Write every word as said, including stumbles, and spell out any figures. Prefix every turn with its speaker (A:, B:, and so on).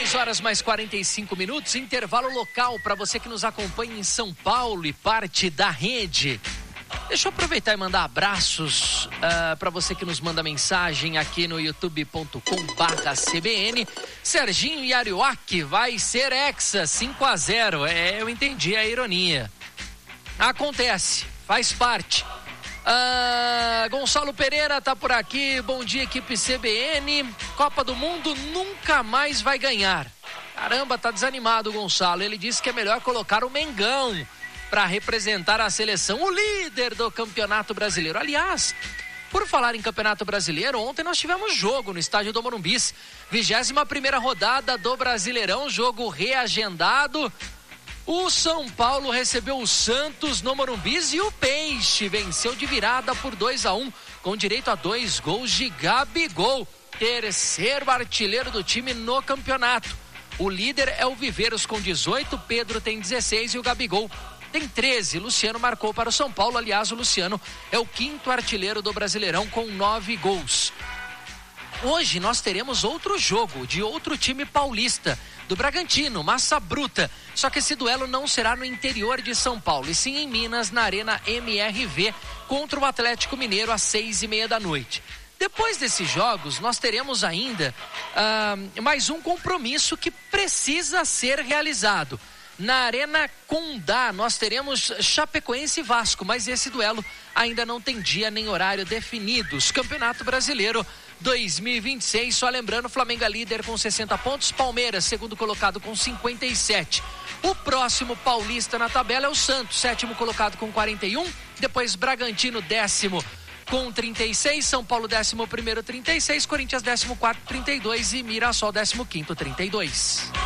A: dez horas mais quarenta e cinco minutos, intervalo local para você que nos acompanha em São Paulo e parte da rede. Deixa eu aproveitar e mandar abraços uh, para você que nos manda mensagem aqui no youtube ponto com barra C B N. Serginho Yariuaki vai ser hexa cinco a zero. É, eu entendi a ironia. Acontece, faz parte. Uh, Gonçalo Pereira tá por aqui. Bom dia, equipe C B N. Copa do Mundo nunca mais vai ganhar. Caramba, tá desanimado o Gonçalo. Ele disse que é melhor colocar o Mengão para representar a seleção, o líder do Campeonato Brasileiro. Aliás, por falar em Campeonato Brasileiro, ontem nós tivemos jogo no estádio do Morumbi, vigésima primeira rodada do Brasileirão, jogo reagendado. O São Paulo recebeu o Santos no Morumbi e o Peixe venceu de virada por dois a um, com direito a dois gols de Gabigol, terceiro artilheiro do time no campeonato. O líder é o Viveiros com dezoito, Pedro tem dezesseis e o Gabigol tem treze. Luciano marcou para o São Paulo. Aliás, o Luciano é o quinto artilheiro do Brasileirão com nove gols. Hoje nós teremos outro jogo de outro time paulista, do Bragantino, Massa Bruta. Só que esse duelo não será no interior de São Paulo, e sim em Minas, na Arena M R V, contra o Atlético Mineiro às seis e meia da noite. Depois desses jogos, nós teremos ainda uh, mais um compromisso que precisa ser realizado. Na Arena Condá, nós teremos Chapecoense e Vasco, mas esse duelo ainda não tem dia nem horário definidos. Campeonato Brasileiro dois mil e vinte e seis, só lembrando, Flamengo é líder com sessenta pontos, Palmeiras, segundo colocado com cinquenta e sete. O próximo paulista na tabela é o Santos, sétimo colocado com quarenta e um, depois Bragantino, décimo com trinta e seis, São Paulo décimo primeiro, trinta e seis, Corinthians décimo quarto, trinta e dois e Mirassol décimo quinto, trinta e dois.